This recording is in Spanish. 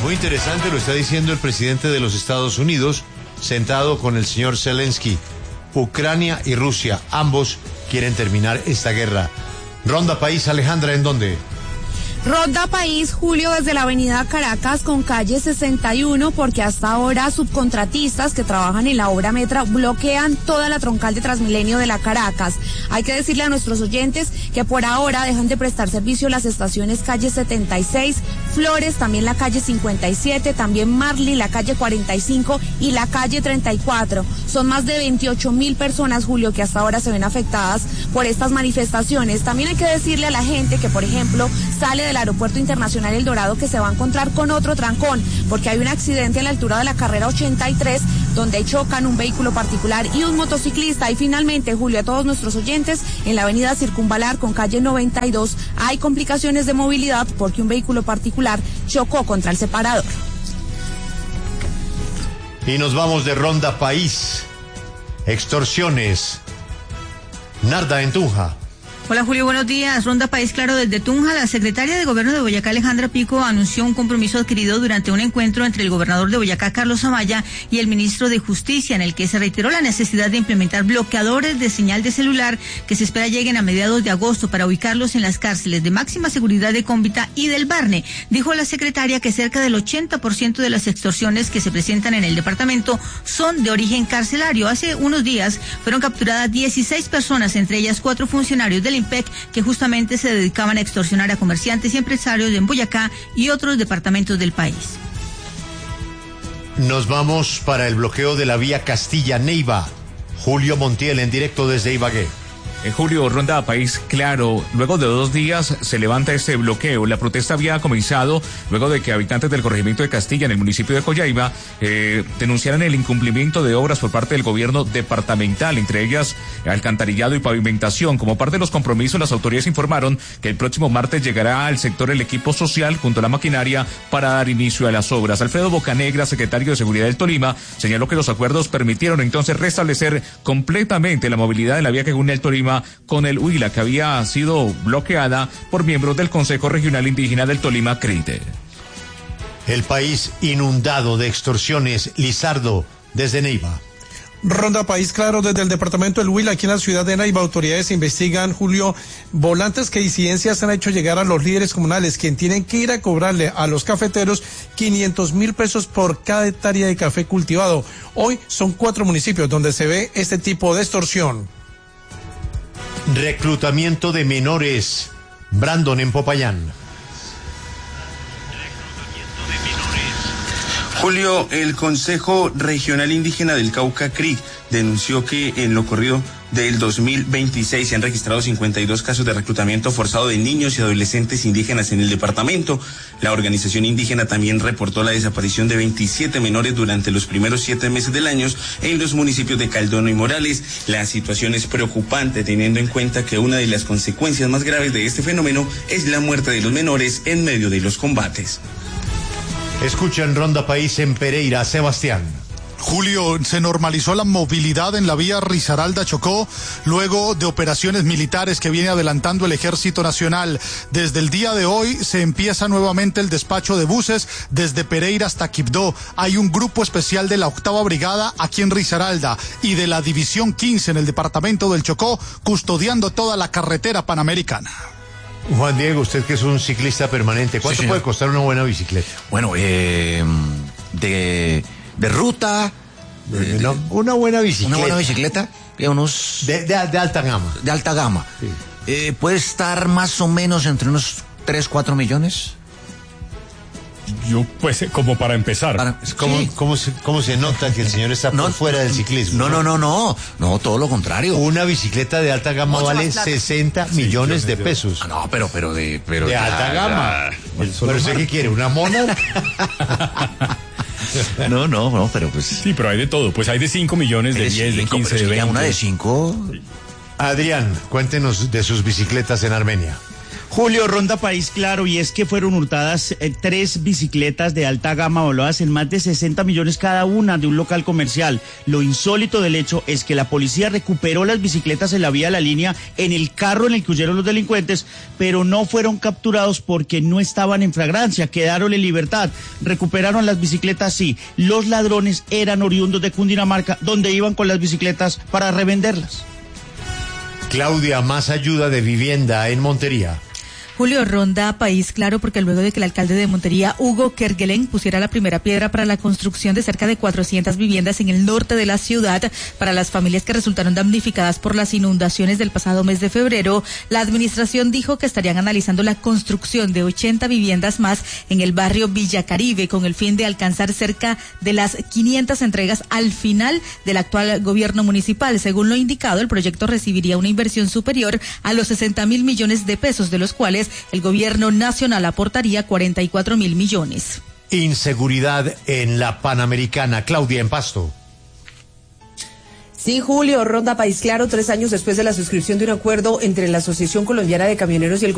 Muy interesante, lo está diciendo el presidente de los Estados Unidos, sentado con el señor Zelensky. Ucrania y Rusia, ambos quieren terminar esta guerra. Ronda País, Alejandra, ¿en dónde? Ronda País, Julio, desde la avenida Caracas con calle 61, porque hasta ahora subcontratistas que trabajan en la obra Metra bloquean toda la troncal de Transmilenio de la Caracas. Hay que decirle a nuestros oyentes que por ahora dejan de prestar servicio las estaciones calle 76, Flores, también la calle 57, también Marley, la calle 45 y la calle 34. Son más de 28.000 personas, Julio, que hasta ahora se ven afectadas por estas manifestaciones. También hay que decirle a la gente que, por ejemplo, sale del Aeropuerto Internacional El Dorado, que se va a encontrar con otro trancón, porque hay un accidente a la altura de la carrera 83, donde chocan un vehículo particular y un motociclista. Y finalmente, Julio, a todos nuestros oyentes, en la avenida Circunvalar con calle 92 hay complicaciones de movilidad porque un vehículo particular chocó contra el separador. Y nos vamos de Ronda País. Extorsiones. Narda en Tunja. Hola Julio, buenos días. Ronda País Claro desde Tunja. La secretaria de Gobierno de Boyacá, Alejandra Pico, anunció un compromiso adquirido durante un encuentro entre el gobernador de Boyacá, Carlos Amaya, y el ministro de Justicia, en el que se reiteró la necesidad de implementar bloqueadores de señal de celular que se espera lleguen a mediados de agosto para ubicarlos en las cárceles de máxima seguridad de Cómbita y del Barne. Dijo la secretaria que cerca del 80% de las extorsiones que se presentan en el departamento son de origen carcelario. Hace unos días fueron capturadas 16 personas, entre ellas 4 funcionarios del IMPEC, que justamente se dedicaban a extorsionar a comerciantes y empresarios en Boyacá y otros departamentos del país. Nos vamos para el bloqueo de la vía Castilla-Neiva. Julio Montiel en directo desde Ibagué. Julio, Ronda País Claro, luego de 2 días se levanta este bloqueo. La protesta había comenzado luego de que habitantes del corregimiento de Castilla, en el municipio de Coyhaiba, denunciaran el incumplimiento de obras por parte del gobierno departamental, entre ellas alcantarillado y pavimentación. Como parte de los compromisos, las autoridades informaron que el próximo martes llegará al sector el equipo social junto a la maquinaria para dar inicio a las obras. Alfredo Bocanegra, secretario de Seguridad del Tolima, señaló que los acuerdos permitieron entonces restablecer completamente la movilidad en la vía que une el Tolima con el Huila, que había sido bloqueada por miembros del Consejo Regional Indígena del Tolima, CRITE. El país inundado de extorsiones. Lizardo, desde Neiva. Ronda País Claro desde el departamento del Huila, aquí en la ciudad de Neiva. Autoridades investigan, Julio, volantes que disidencias han hecho llegar a los líderes comunales, quien tienen que ir a cobrarle a los cafeteros 500.000 pesos por cada hectárea de café cultivado. Hoy son 4 municipios donde se ve este tipo de extorsión. Reclutamiento de menores. Brandon en Popayán. Julio, el Consejo Regional Indígena del Cauca, CRIC, denunció que en lo corrido del 2026 se han registrado 52 casos de reclutamiento forzado de niños y adolescentes indígenas en el departamento. La organización indígena también reportó la desaparición de 27 menores durante los primeros 7 meses del año en los municipios de Caldono y Morales. La situación es preocupante teniendo en cuenta que una de las consecuencias más graves de este fenómeno es la muerte de los menores en medio de los combates. Escuchan Ronda País en Pereira. Sebastián. Julio, se normalizó la movilidad en la vía Risaralda-Chocó luego de operaciones militares que viene adelantando el Ejército Nacional. Desde el día de hoy se empieza nuevamente el despacho de buses desde Pereira hasta Quibdó. Hay un grupo especial de la 8ª Brigada aquí en Risaralda y de la División 15 en el departamento del Chocó custodiando toda la carretera panamericana. Juan Diego, usted que es un ciclista permanente, ¿cuánto puede costar una buena bicicleta? Bueno, de ruta. Una buena bicicleta. Una buena bicicleta, unos... De alta gama. De alta gama. Sí. Puede estar más o menos entre unos 3-4 millones. Yo, pues, como para empezar. ¿Cómo se nota que el señor está por fuera del ciclismo? No, todo lo contrario. Una bicicleta de alta gama vale 60 millones de pesos. No, pero de alta gama. ¿Pero usted qué quiere? ¿Una mona? No, pero pues... Sí, pero hay de todo. Pues hay de 5 millones, de 10, de 15, de 20. Una de 5. Adrián, cuéntenos de sus bicicletas en Armenia. Julio, Ronda País Claro, y es que fueron hurtadas 3 bicicletas de alta gama valuadas en más de 60 millones cada una de un local comercial. Lo insólito del hecho es que la policía recuperó las bicicletas en la vía de la línea en el carro en el que huyeron los delincuentes, pero no fueron capturados porque no estaban en flagrancia, quedaron en libertad. Recuperaron las bicicletas, sí. Los ladrones eran oriundos de Cundinamarca, donde iban con las bicicletas para revenderlas. Claudia, más ayuda de vivienda en Montería. Julio, Ronda País Claro, porque luego de que el alcalde de Montería, Hugo Kerguelen, pusiera la primera piedra para la construcción de cerca de 400 viviendas en el norte de la ciudad para las familias que resultaron damnificadas por las inundaciones del pasado mes de febrero, la administración dijo que estarían analizando la construcción de 80 viviendas más en el barrio Villa Caribe con el fin de alcanzar cerca de las 500 entregas al final del actual gobierno municipal. Según lo indicado, el proyecto recibiría una inversión superior a los 60.000 millones de pesos, de los cuales el gobierno nacional aportaría 44.000 millones. Inseguridad en la Panamericana. Claudia, en Pasto. Sí, Julio, Ronda País Claro, 3 años después de la suscripción de un acuerdo entre la Asociación Colombiana de Camioneros y el